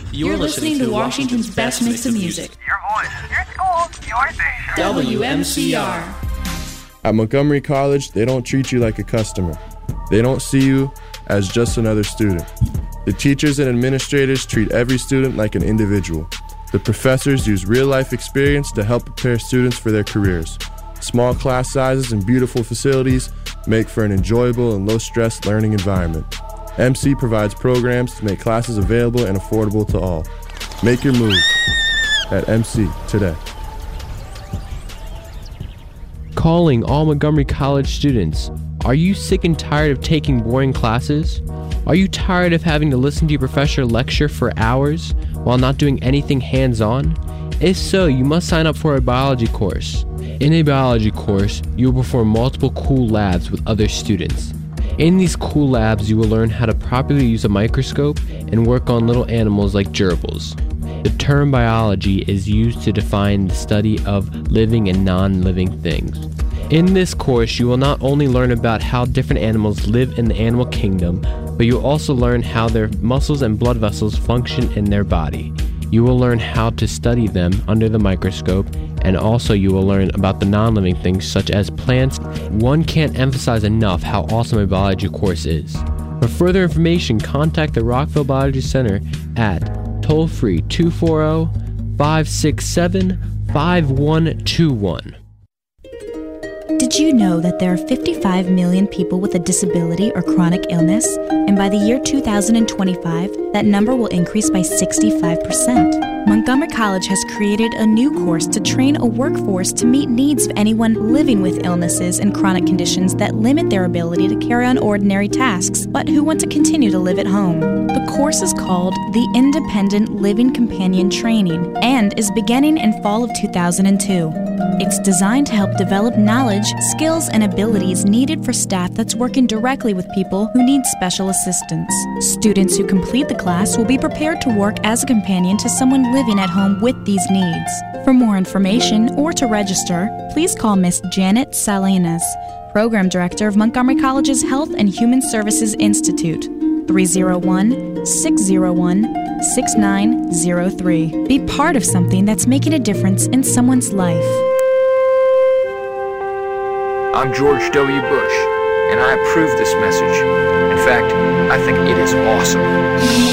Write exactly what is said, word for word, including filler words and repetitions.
You're, You're listening, listening to Washington's, Washington's best mix of music. Your voice, your school, your station. W M C R. At Montgomery College, they don't treat you like a customer. They don't see you as just another student. The teachers and administrators treat every student like an individual. The professors use real-life experience to help prepare students for their careers. Small class sizes and beautiful facilities make for an enjoyable and low-stress learning environment. M C provides programs to make classes available and affordable to all. Make your move at M C today. Calling all Montgomery College students. Are you sick and tired of taking boring classes? Are you tired of having to listen to your professor lecture for hours while not doing anything hands-on? If so, you must sign up for a biology course. In a biology course, you will perform multiple cool labs with other students. In these cool labs, you will learn how to properly use a microscope and work on little animals like gerbils. The term biology is used to define the study of living and non-living things. In this course, you will not only learn about how different animals live in the animal kingdom, but you will also learn how their muscles and blood vessels function in their body. You will learn how to study them under the microscope, and also you will learn about the non-living things such as plants. One can't emphasize enough how awesome a biology course is. For further information, contact the Rockville Biology Center at toll-free two four zero, five six seven, five one two one. Did you know that there are fifty-five million people with a disability or chronic illness? And by the year two thousand twenty-five, that number will increase by sixty-five percent. Montgomery College has created a new course to train a workforce to meet needs of anyone living with illnesses and chronic conditions that limit their ability to carry on ordinary tasks, but who want to continue to live at home. The course is called the Independent Living Companion Training and is beginning in fall of two thousand two. It's designed to help develop knowledge, skills, and abilities needed for staff that's working directly with people who need special assistance. Students who complete the class will be prepared to work as a companion to someone living at home with these needs. For more information or to register, please call Miss Janet Salinas, Program Director of Montgomery College's Health and Human Services Institute, three oh one, six oh one, six nine oh three. Be part of something that's making a difference in someone's life. I'm George W. Bush, and I approve this message. In fact, I think it is awesome.